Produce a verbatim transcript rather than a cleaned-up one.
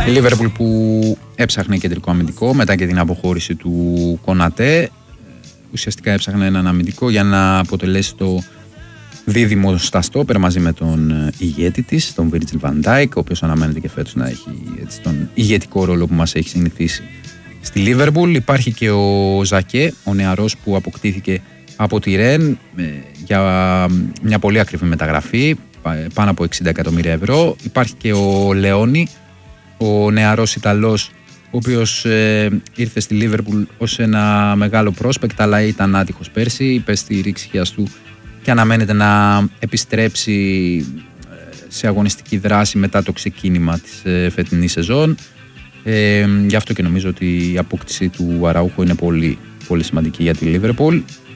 Η Liverpool που έψαχνε κεντρικό αμυντικό μετά και την αποχώρηση του Κονατέ. Ουσιαστικά έψαχνε έναν αμυντικό για να αποτελέσει το δίδυμο στα στόπερ μαζί με τον ηγέτη της, τον Virgil van Dijk, ο οποίος αναμένεται και φέτος να έχει έτσι, τον ηγετικό ρόλο που μας έχει συνηθίσει στη Liverpool. Υπάρχει και ο Ζακέ, ο νεαρός που αποκτήθηκε από τη Ρεν για μια πολύ ακριβή μεταγραφή, πάνω από εξήντα εκατομμύρια ευρώ. Υπάρχει και ο Λεόνι, ο νεαρός Ιταλός, ο οποίος ε, ήρθε στη Liverpool ως ένα μεγάλο prospect, αλλά ήταν άτυχος πέρσι, υπέστη τη ρήξη χιαστού και αναμένεται να επιστρέψει σε αγωνιστική δράση μετά το ξεκίνημα της ε, φετινής σεζόν. Ε, γι' αυτό και νομίζω ότι η απόκτηση του Αραούχο είναι πολύ, πολύ σημαντική για τη Liverpool.